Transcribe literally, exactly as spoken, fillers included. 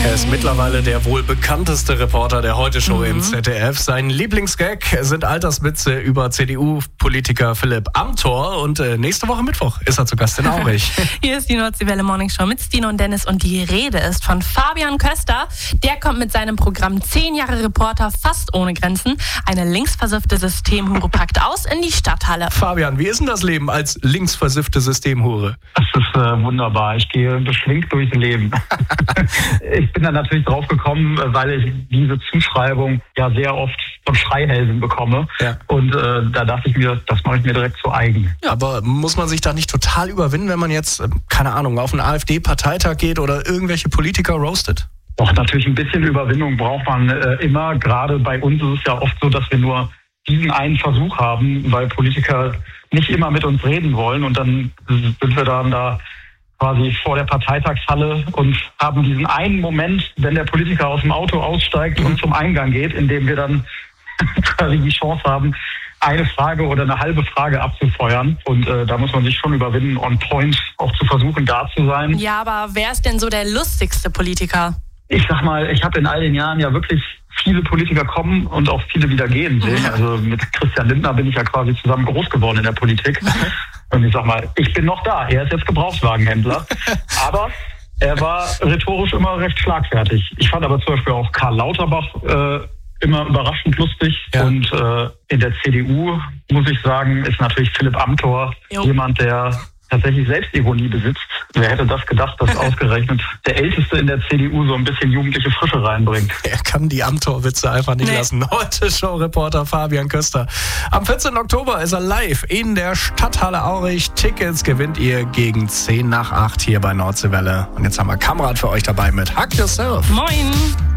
Er ist mittlerweile der wohl bekannteste Reporter der Heute-Show mhm. im Z D F. Sein Lieblingsgag sind Alterswitze über C D U-Politiker Philipp Amthor. Und äh, nächste Woche Mittwoch ist er zu Gast in Aurich. Hier ist die Nordseewelle Morning Show mit Stino und Dennis. Und die Rede ist von Fabian Köster. Der kommt mit seinem Programm zehn Jahre Reporter fast ohne Grenzen. Eine linksversiffte Systemhure packt aus in die Stadthalle. Fabian, wie ist denn das Leben als linksversiffte Systemhure? Das ist äh, wunderbar. Ich gehe beschwingt durchs Leben. Ich bin da natürlich drauf gekommen, weil ich diese Zuschreibung ja sehr oft von Schreihälsen bekomme. Ja. Und äh, da dachte ich mir, das mache ich mir direkt zu eigen. Ja, aber muss man sich da nicht total überwinden, wenn man jetzt, keine Ahnung, auf einen AfD-Parteitag geht oder irgendwelche Politiker roastet? Doch, natürlich ein bisschen Überwindung braucht man äh, immer. Gerade bei uns ist es ja oft so, dass wir nur diesen einen Versuch haben, weil Politiker nicht immer mit uns reden wollen. Und dann sind wir dann da quasi vor der Parteitagshalle und haben diesen einen Moment, wenn der Politiker aus dem Auto aussteigt mhm. und zum Eingang geht, in dem wir dann quasi die Chance haben, eine Frage oder eine halbe Frage abzufeuern. Und äh, da muss man sich schon überwinden, on point auch zu versuchen, da zu sein. Ja, aber wer ist denn so der lustigste Politiker? Ich sag mal, ich habe in all den Jahren ja wirklich viele Politiker kommen und auch viele wieder gehen sehen. Also mit Christian Lindner bin ich ja quasi zusammen groß geworden in der Politik. Und ich sag mal, ich bin noch da. Er ist jetzt Gebrauchtwagenhändler. Aber er war rhetorisch immer recht schlagfertig. Ich fand aber zum Beispiel auch Karl Lauterbach äh, immer überraschend lustig. Ja. Und äh, in der C D U, muss ich sagen, ist natürlich Philipp Amthor jo. jemand, der tatsächlich Selbstironie besitzt. Wer hätte das gedacht, dass ausgerechnet der Älteste in der C D U so ein bisschen jugendliche Frische reinbringt. Er kann die Amthor-Witze einfach nicht nee. lassen. Heute Show-Reporter Fabian Köster. Am vierzehnten Oktober ist er live in der Stadthalle Aurich. Tickets gewinnt ihr gegen zehn nach acht hier bei Nordseewelle. Und jetzt haben wir Kamerad für euch dabei mit Hug Yourself. Moin!